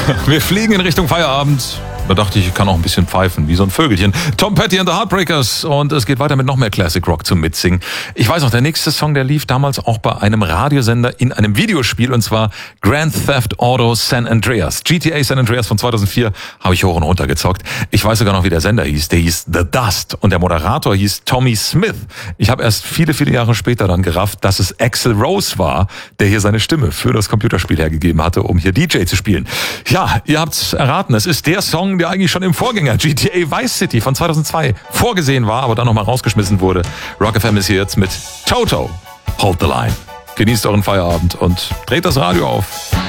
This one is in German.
Wir fliegen in Richtung Feierabend. Da dachte ich kann auch ein bisschen pfeifen, wie so ein Vögelchen. Tom Petty and the Heartbreakers. Und es geht weiter mit noch mehr Classic Rock zum Mitsingen. Ich weiß noch, der nächste Song, der lief damals auch bei einem Radiosender in einem Videospiel. Und zwar Grand Theft Auto San Andreas. GTA San Andreas von 2004 habe ich hoch und runter gezockt. Ich weiß sogar noch, wie der Sender hieß. Der hieß The Dust. Und der Moderator hieß Tommy Smith. Ich habe erst viele, viele Jahre später dann gerafft, dass es Axl Rose war, der hier seine Stimme für das Computerspiel hergegeben hatte, um hier DJ zu spielen. Ja, ihr habt's erraten. Es ist der Song, der eigentlich schon im Vorgänger GTA Vice City von 2002 vorgesehen war, aber dann nochmal rausgeschmissen wurde. Rock FM ist hier jetzt mit Toto. Hold the Line. Genießt euren Feierabend und dreht das Radio auf.